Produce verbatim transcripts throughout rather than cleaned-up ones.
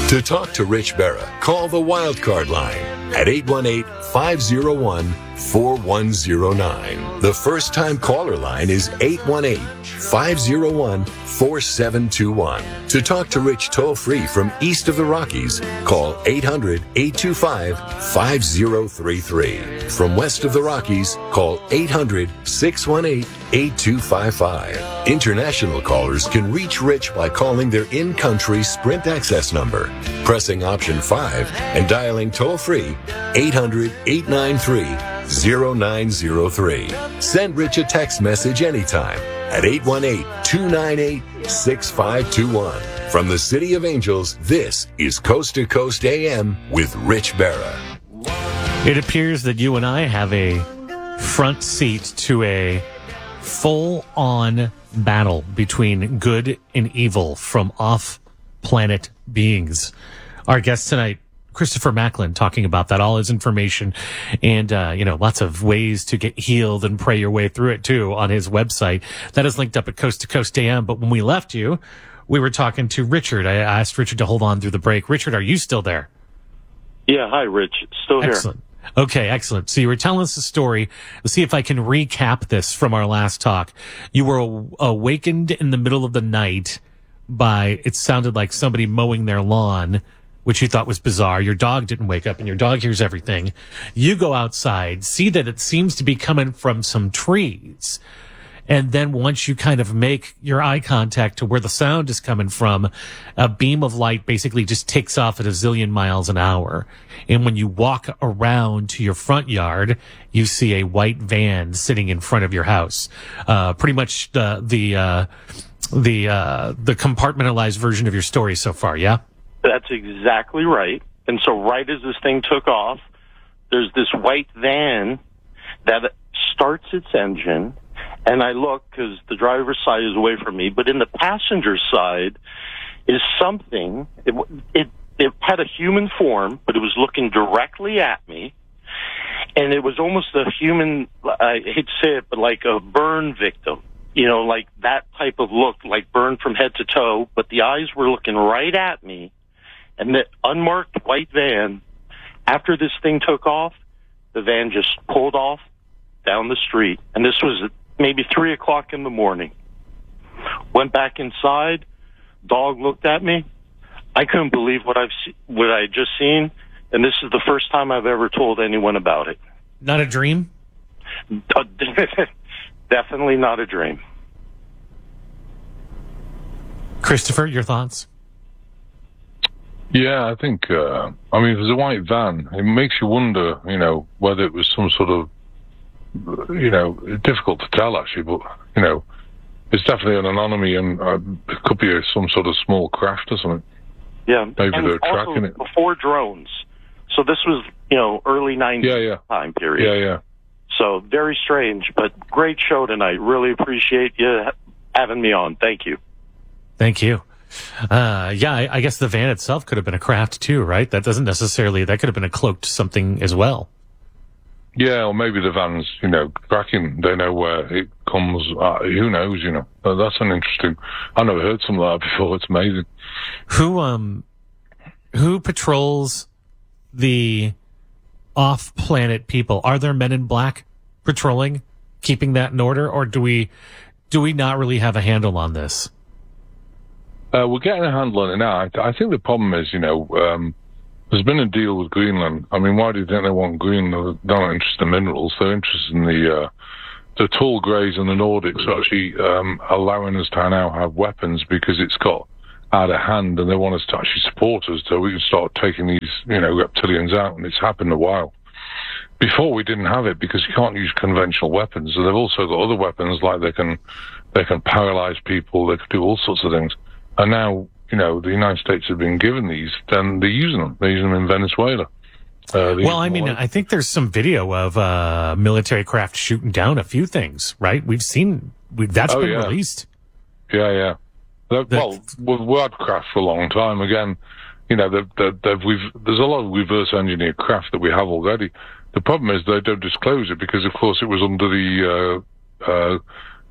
To talk to Rich Berra, call the Wildcard line at eight one eight, five oh one, four one oh nine. The first-time caller line is eight one eight, five oh one, four seven two one. To talk to Rich toll-free from east of the Rockies, call eight hundred, eight two five, five oh three three. From west of the Rockies, call eight hundred, six one eight, eight two five five. International callers can reach Rich by calling their in-country Sprint access number, pressing option five, and dialing toll-free eight hundred, eight nine three, oh nine oh three. Send Rich a text message anytime at eight one eight, two nine eight, six five two one. From the City of Angels, this is Coast to Coast A M with Rich Berra. It appears that you and I have a front seat to a full-on battle between good and evil from off-planet beings. Our guest tonight, Christopher Macklin, talking about that, all his information, and, uh, you know, lots of ways to get healed and pray your way through it, too, on his website. That is linked up at Coast to Coast A M. But when we left you, we were talking to Richard. I asked Richard to hold on through the break. Richard, are you still there? Yeah, hi, Rich. Still here. Excellent. Okay, excellent. So you were telling us a story. Let's see if I can recap this from our last talk. You were aw- awakened in the middle of the night by, it sounded like somebody mowing their lawn, which you thought was bizarre. Your dog didn't wake up, and your dog hears everything. You go outside, see that it seems to be coming from some trees. And then once you kind of make your eye contact to where the sound is coming from, a beam of light basically just takes off at a zillion miles an hour. And when you walk around to your front yard, you see a white van sitting in front of your house. Uh, pretty much the, the, uh, the, uh, the compartmentalized version of your story so far, yeah? That's exactly right. And so right as this thing took off, there's this white van that starts its engine. And I look, because the driver's side is away from me, but in the passenger side is something, it, it, it had a human form, but it was looking directly at me, and it was almost a human, I hate to say it, but like a burn victim. You know, like that type of look, like burned from head to toe, but the eyes were looking right at me, and the unmarked white van, after this thing took off, the van just pulled off down the street, and this was maybe three o'clock in the morning. Went back inside. Dog looked at me. I couldn't believe what I've se- what I had just seen, and this is the first time I've ever told anyone about it. Not a dream? Definitely not a dream. Christopher, your thoughts? Yeah, I think, uh, I mean, if there's a white van, it makes you wonder, you know, whether it was some sort of, you know, difficult to tell actually, but, you know, it's definitely an anomaly, and uh, it could be a, some sort of small craft or something. Yeah, maybe and they're also tracking it. Before drones. So this was, you know, early nineties yeah, yeah. time period. Yeah, yeah. So very strange, but great show tonight. Really appreciate you having me on. Thank you. Thank you. Uh, yeah, I, I guess the van itself could have been a craft too, right? That doesn't necessarily, that could have been a cloaked something as well. Yeah, or maybe the van's, you know, tracking. They know where it comes. Uh, who knows, you know? Uh, that's an interesting. I never heard something like that before. It's amazing. Who um, who patrols the off-planet people? Are there men in black patrolling, keeping that in order, or do we do we not really have a handle on this? Uh, we're getting a handle on it now. I, I think the problem is, you know. Um, There's been a deal with Greenland. I mean, why do you think they want Greenland? They're not interested in minerals. They're interested in the uh, the tall greys and the Nordics actually um, allowing us to now have weapons because it's got out of hand, and they want us to actually support us so we can start taking these, you know, reptilians out. And it's happened a while. Before we didn't have it because you can't use conventional weapons. So they've also got other weapons like they can they can paralyze people. They can do all sorts of things. And now, you know, the United States have been given these, then they're using them. They're using them in Venezuela. Uh, well, I mean, I think there's some video of uh, military craft shooting down a few things, right? We've seen, we've, that's oh, been yeah. released. Yeah, yeah. That, well, we've, we've had craft for a long time. Again, you know, they've, they've, they've, we've, there's a lot of reverse engineered craft that we have already. The problem is they don't disclose it because, of course, it was under the uh, uh,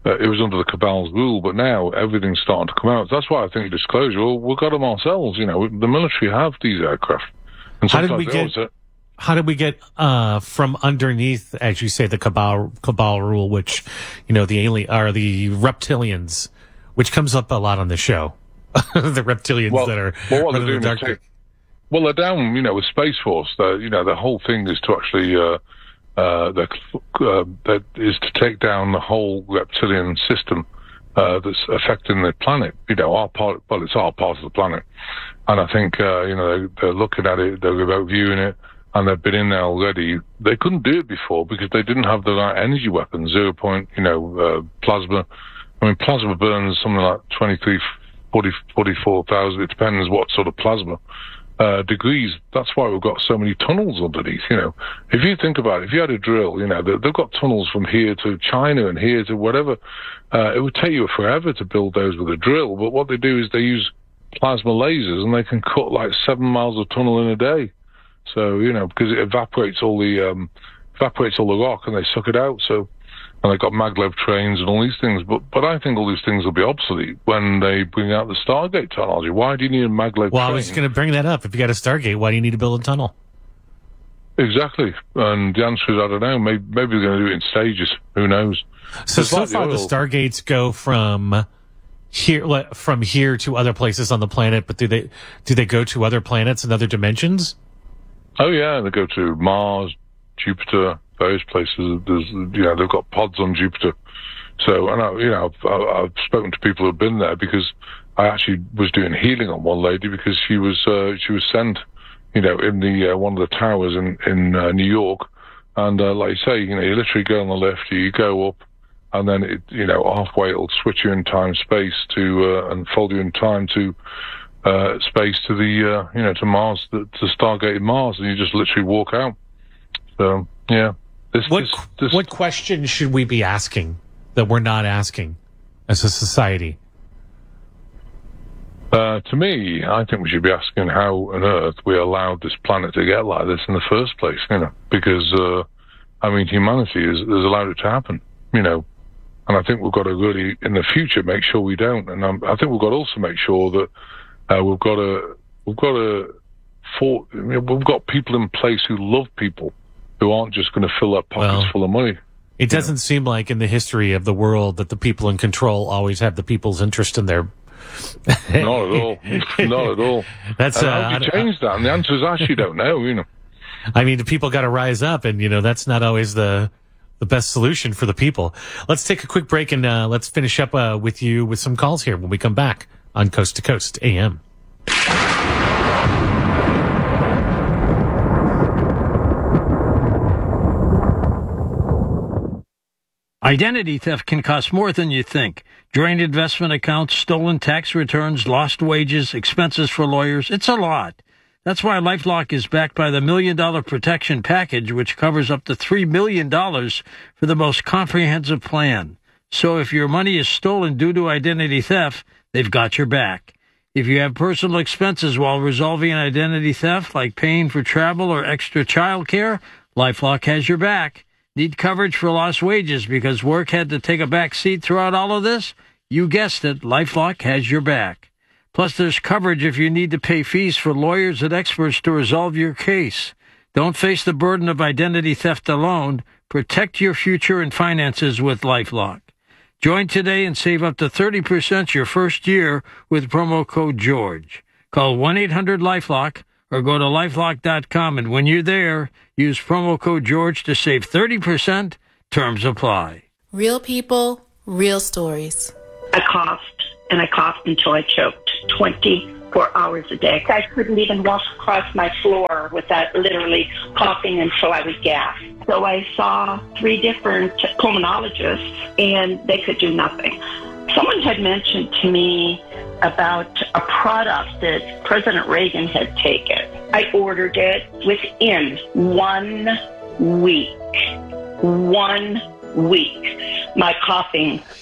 uh, it was under the cabal's rule, but now everything's starting to come out. That's why I think disclosure, well, we've got them ourselves. You know, the military have these aircraft. And how did we get, say, how did we get, uh, from underneath, as you say, the cabal, cabal rule, which, you know, the alien, or the reptilians, which comes up a lot on the show. The reptilians well, that are, well, what they're doing is take, well, they're down, you know, with Space Force. They're, you know, the whole thing is to actually, uh, Uh, that, uh, that is to take down the whole reptilian system uh, that's affecting the planet. You know, our part, well, it's our part of the planet. And I think, uh, you know, they, they're looking at it, they're remote viewing it, and they've been in there already. They couldn't do it before because they didn't have the right energy weapons, zero point, you know, uh, plasma. I mean, plasma burns something like twenty-three, forty, forty-four thousand. It depends what sort of plasma. Uh, degrees. That's why we've got so many tunnels underneath. You know, if you think about it, if you had a drill, you know, they, they've got tunnels from here to China and here to whatever. Uh, it would take you forever to build those with a drill. But what they do is they use plasma lasers, and they can cut like seven miles of tunnel in a day. So you know, because it evaporates all the um, evaporates all the rock, and they suck it out. So. And they've got maglev trains and all these things, but but I think all these things will be obsolete when they bring out the Stargate technology. Why do you need a maglev well, train? I was going to bring that up. If you got a Stargate, why do you need to build a tunnel? Exactly. And the answer is, I don't know. Maybe, maybe they're going to do it in stages. Who knows? So, It's so like the far, the oil. Stargates go from here, le- from here to other places on the planet, but do they, do they go to other planets and other dimensions? Oh, yeah. They go to Mars, Jupiter, various places. There's, you know, they've got pods on Jupiter. So, and I, you know, I've, I've spoken to people who've been there because I actually was doing healing on one lady because she was, uh, she was sent, you know, in the, uh, one of the towers in, in, uh, New York. And, uh, like you say, you know, you literally go on the lift, you go up, and then it, you know, halfway it'll switch you in time, space to, uh, and fold you in time to, uh, space to the, uh, you know, to Mars, the, to Stargate Mars, and you just literally walk out. So, yeah. This, What, this, this, what questions should we be asking that we're not asking as a society? Uh, to me, I think we should be asking how on earth we allowed this planet to get like this in the first place, you know, because, uh, I mean, humanity has, has allowed it to happen, you know, and I think we've got to really, in the future, make sure we don't. And um, I think we've got to also make sure that uh, we've got to, we've got to, for, I mean, we've got people in place who love people, who aren't just going to fill their pockets Well, full of money. It doesn't seem like in the history of the world that the people in control always have the people's interest in their. Not at all. Not at all. That's and uh, how I do you don't- change that? And the answer is actually don't know, you know. I mean, the people got to rise up, and you know that's not always the the best solution for the people. Let's take a quick break and uh, let's finish up uh, with you with some calls here when we come back on Coast to Coast A M. Identity theft can cost more than you think. Drained investment accounts, stolen tax returns, lost wages, expenses for lawyers. It's a lot. That's why LifeLock is backed by the Million Dollar Protection Package, which covers up to three million dollars for the most comprehensive plan. So if your money is stolen due to identity theft, they've got your back. If you have personal expenses while resolving an identity theft, like paying for travel or extra child care, LifeLock has your back. Need coverage for lost wages because work had to take a back seat throughout all of this? You guessed it, LifeLock has your back. Plus, there's coverage if you need to pay fees for lawyers and experts to resolve your case. Don't face the burden of identity theft alone. Protect your future and finances with LifeLock. Join today and save up to thirty percent your first year with promo code George. Call one eight hundred LifeLock or go to lifelock dot com, and when you're there, use promo code George to save thirty percent. Terms apply. Real people, real stories. I coughed, and I coughed until I choked twenty-four hours a day. I couldn't even walk across my floor without literally coughing until I would gasp. So I saw three different pulmonologists, and they could do nothing. Someone had mentioned to me about a product that President Reagan had taken. I ordered it within one week. One week. My coughing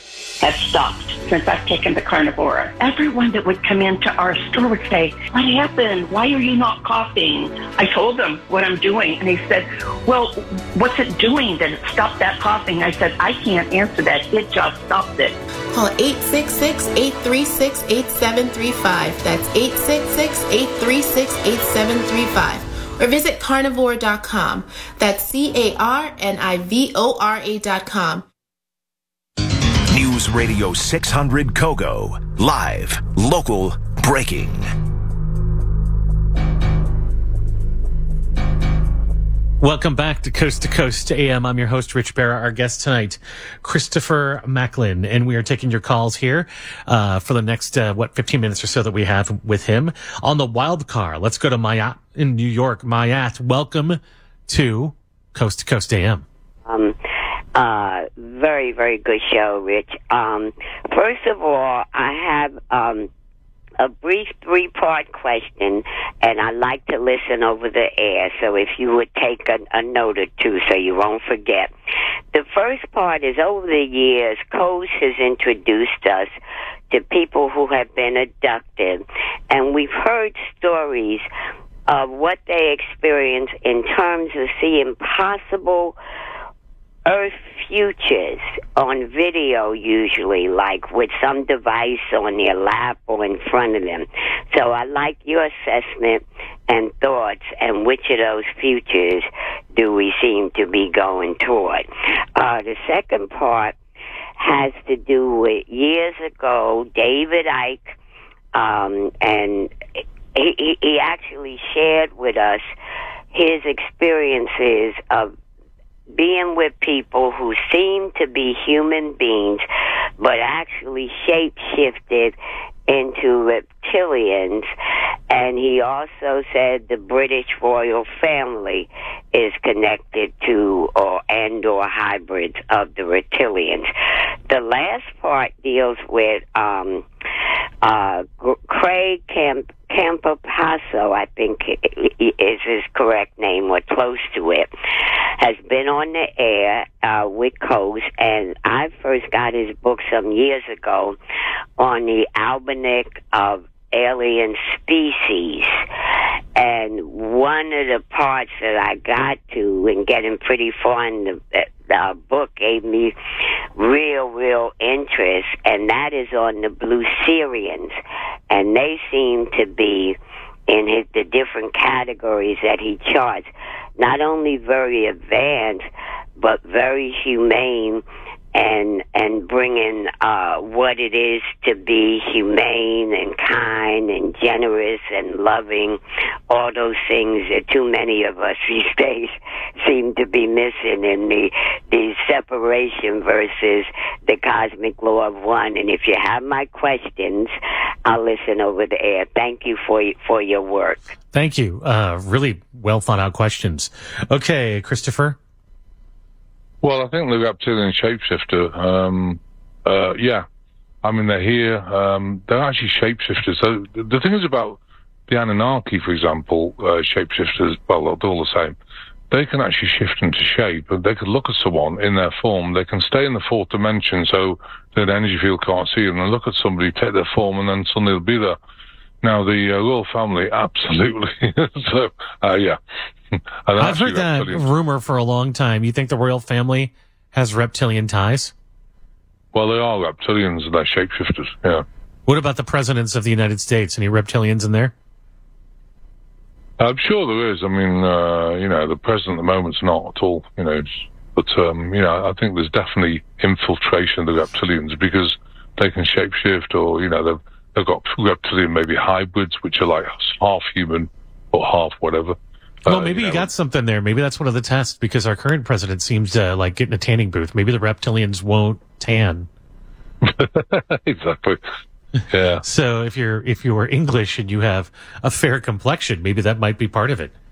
has stopped since I've taken the Carnivora. Everyone that would come into our store would say, what happened? Why are you not coughing? I told them what I'm doing, and he said, well, what's it doing that it stopped that coughing? I said, I can't answer that. It just stopped it. Call eight six six, eight three six, eight seven three five. That's eight six six, eight three six, eight seven three five. Or visit carnivore dot com. That's C A R N I V O R A dot com. News Radio six hundred Kogo. Live, local, breaking. Welcome back to Coast to Coast A M. I'm your host, Rich Barra. Our guest tonight, Christopher Macklin, and we are taking your calls here uh, for the next, uh, what, fifteen minutes or so that we have with him on the wild car. Let's go to Mayat in New York. Mayat, welcome to Coast to Coast A M. Um, uh, very, very good show, Rich. Um, first of all, I have um, a brief three-part question, and I like to listen over the air, so if you would take a, a note or two so you won't forget. The first part is, over the years, Coast has introduced us to people who have been abducted, and we've heard stories of what they experience in terms of seeing possible Earth futures on video, usually, like with some device on their lap or in front of them. So I like your assessment and thoughts, and which of those futures do we seem to be going toward? Uh, the second part has to do with years ago, David Icke, um, and he, he, he actually shared with us his experiences of being with people who seem to be human beings, but actually shape-shifted into reptilians. And he also said the British royal family is connected to or and or hybrids of the reptilians. The last part deals with um, uh, Craig Camp. Campapasso, I think is his correct name, or close to it, has been on the air uh, with Coast, and I first got his book some years ago on the albionic of alien species. And one of the parts that I got to, and getting pretty far in the, the book, gave me real, real interest, and that is on the Blue Syrians. And they seem to be, in his, the different categories that he charts, not only very advanced, but very humane, and and bringing uh, what it is to be humane and kind and generous and loving, all those things that too many of us these days seem to be missing in the, the separation versus the cosmic law of one. And if you have my questions, I'll listen over the air. Thank you for, for your work. Thank you. Uh, really well thought out questions. Okay, Christopher. Well, I think the reptilian shapeshifter, um, uh, yeah. I mean, they're here. Um, they're actually shapeshifters. So the thing is about the Anunnaki, for example, uh, shapeshifters, well, they're all the same. They can actually shift into shape, and they could look at someone in their form. They can stay in the fourth dimension, so that the energy field can't see them, and look at somebody, take their form, and then suddenly they'll be there. Now, the uh, royal family, absolutely. so, uh, yeah. I've heard that rumor for a long time. You think the royal family has reptilian ties? Well, they are reptilians, and they're shapeshifters, yeah. What about the presidents of the United States? Any reptilians in there? I'm sure there is. I mean, uh, you know, the president at the moment's not at all, you know. But, um, you know, I think there's definitely infiltration of the reptilians because they can shapeshift, or, you know, they've, they've got reptilian maybe hybrids, which are like half human or half whatever. Well, maybe uh, you, you know, got something there. Maybe that's one of the tests, because our current president seems to like get in a tanning booth. Maybe the reptilians won't tan. Exactly. Yeah. So if you're if you are English and you have a fair complexion, maybe that might be part of it.